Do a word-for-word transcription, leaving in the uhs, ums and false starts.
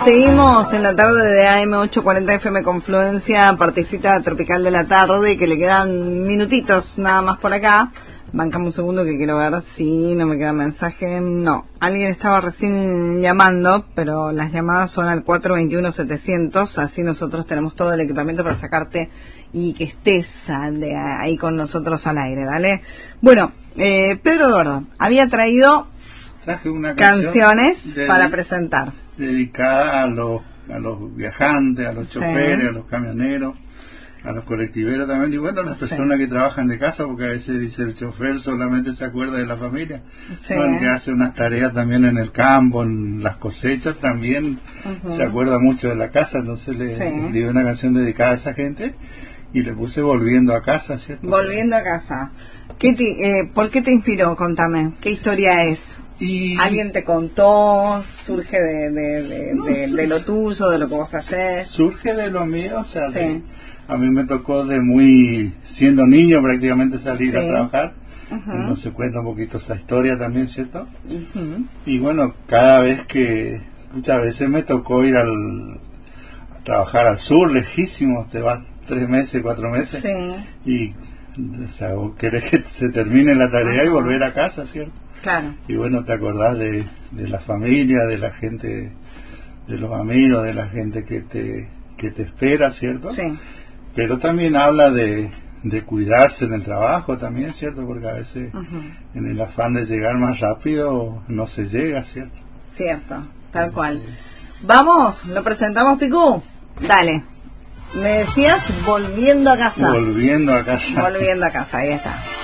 Seguimos en la tarde de A M ochocientos cuarenta F M Confluencia, partecita tropical de la tarde, que le quedan minutitos nada más por acá. Bancame un segundo que quiero ver si no me queda mensaje. No, alguien estaba recién llamando, pero las llamadas son al cuatro dos uno setecientos, así nosotros tenemos todo el equipamiento para sacarte y que estés de ahí con nosotros al aire, ¿dale? Bueno, eh, Pedro Eduardo había traído Traje una canciones canción para presentar. Dedicada a los, a los viajantes, a los Sí. choferes, a los camioneros, a los colectiveros también, y bueno, a las Sí. personas que trabajan de casa, porque a veces dice el chofer solamente se acuerda de la familia, Sí. ¿no? El que hace unas tareas también en el campo, en las cosechas, también Uh-huh. se acuerda mucho de la casa, entonces le Sí. escribí una canción dedicada a esa gente y le puse Volviendo a casa, ¿cierto? Volviendo a casa. ¿Qué te, eh, ¿Por qué te inspiró? Contame. ¿Qué historia es? Y ¿Alguien te contó? ¿Surge de, de, de, No, de, su- de lo tuyo, de lo que vos haces? surge de lo mío, o sea, Sí. de- a mí me tocó de muy, siendo niño prácticamente salir Sí. a trabajar, Ujú. entonces cuenta un poquito esa historia también, ¿cierto? Ujú. Y bueno, cada vez que, muchas veces me tocó ir al, a trabajar al sur, lejísimo, te vas tres meses, cuatro meses, Sí, y, o sea, vos querés que se termine la tarea y Ajá. volver a casa, ¿cierto? claro. Y bueno, te acordás de, de la familia, de la gente, de los amigos, de la gente que te, que te espera, ¿cierto? Sí, Pero también habla de, de cuidarse en el trabajo también, ¿cierto? Porque a veces Ujú. en el afán de llegar más rápido no se llega, ¿cierto? cierto, tal Sí. cual. Vamos, lo presentamos, Picú. Dale. Me decías volviendo a casa. Volviendo a casa. Volviendo a casa, ahí está.